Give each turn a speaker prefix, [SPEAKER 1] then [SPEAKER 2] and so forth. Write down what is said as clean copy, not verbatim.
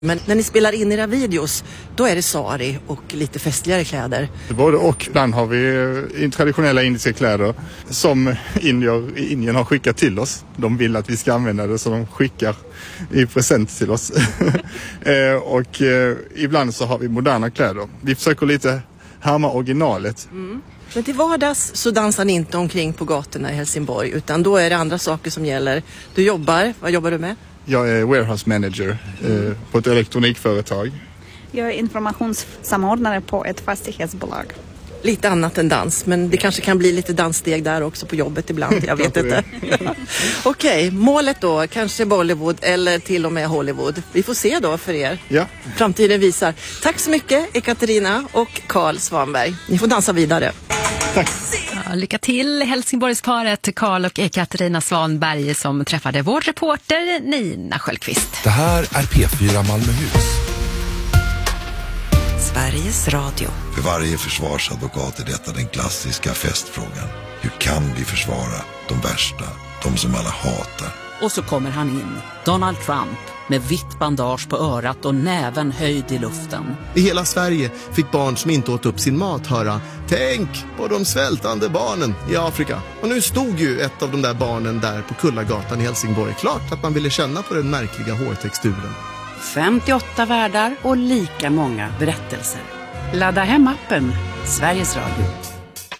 [SPEAKER 1] Men när ni spelar in era videos, då är det sari och lite festligare kläder.
[SPEAKER 2] Både och. Ibland har vi traditionella indiska kläder som indier i Indien har skickat till oss. De vill att vi ska använda det, så de skickar i present till oss. Och ibland så har vi moderna kläder. Vi försöker lite härma originalet.
[SPEAKER 1] Mm. Men till vardags så dansar ni inte omkring på gatorna i Helsingborg, utan då är det andra saker som gäller. Du jobbar, vad jobbar du med?
[SPEAKER 2] Jag är warehouse manager på ett elektronikföretag.
[SPEAKER 3] Jag är informationssamordnare på ett fastighetsbolag.
[SPEAKER 1] Lite annat än dans, men det kanske kan bli lite danssteg där också på jobbet ibland, jag vet inte. Okej, målet då, kanske Bollywood eller till och med Hollywood. Vi får se då för er.
[SPEAKER 2] Ja.
[SPEAKER 1] Framtiden visar. Tack så mycket Ekaterina och Carl Svanberg. Ni får dansa vidare.
[SPEAKER 2] Tack.
[SPEAKER 4] Ja, lycka till Helsingborgsparet Carl och Ekaterina Svanberg som träffade vår reporter Nina Sköldqvist.
[SPEAKER 5] Det här är P4 Malmöhus.
[SPEAKER 6] Sveriges Radio.
[SPEAKER 7] För varje försvarsadvokat är detta den klassiska festfrågan. Hur kan vi försvara de värsta, de som alla hatar?
[SPEAKER 8] Och så kommer han in, Donald Trump, med vitt bandage på örat och näven höjd i luften.
[SPEAKER 9] I hela Sverige fick barn som inte åt upp sin mat höra: tänk på de svältande barnen i Afrika. Och nu stod ju ett av de där barnen där på Kullagatan i Helsingborg. Klart att man ville känna på den märkliga hårtexturen.
[SPEAKER 10] 58 världar och lika många berättelser. Ladda hem appen Sveriges Radio.